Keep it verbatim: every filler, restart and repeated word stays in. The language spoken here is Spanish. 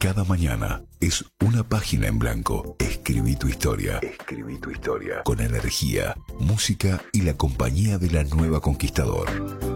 Cada mañana es una página en blanco. Escribí tu historia. Escribí tu historia. Con energía, música y la compañía de la Nueva Conquistador.